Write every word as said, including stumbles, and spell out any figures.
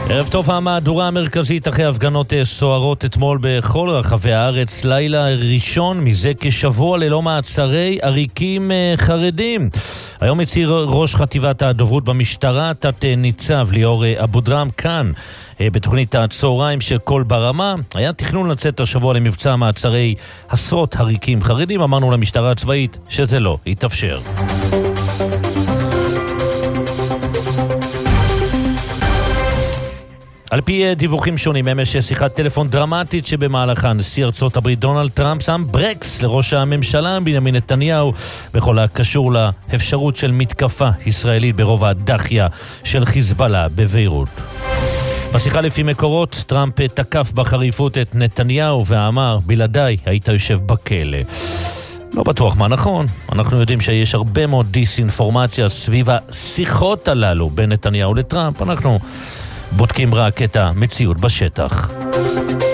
ערב טוב, המהדורה המרכזית אחרי הפגנות סוערות אתמול בכל רחבי הארץ, לילה ראשון מזה כשבוע ללא מעצרי עריקים חרדים. היום הצהיר ראש חטיבת הדוברות במשטרה, תת ניצב ליאור אבודרהם, כאן בתוכנית הצהריים של כל ברמה. היה תכנון לצאת השבוע למבצע מעצרי עשרות עריקים חרדים, אמרנו למשטרה הצבאית שזה לא יתאפשר. על פי דיווחים שונים, אמש שיחת טלפון דרמטית שבמהלכה נשיא ארצות הברית דונלד טראמפ שם ברקס לראש הממשלה בנימין נתניהו בכל הקשור לאפשרות של מתקפה ישראלית ברובע הדחיה של חיזבאללה בביירות. בשיחה לפי מקורות, טראמפ תקף בחריפות את נתניהו ואמר, בלעדיי היית יושב בכלא. לא בטוח מה נכון, אנחנו יודעים שיש הרבה מאוד דיסאינפורמציה סביב השיחות הללו בין נתניהו לטראמפ, אנחנו בודקים רק את המציאות בשטח.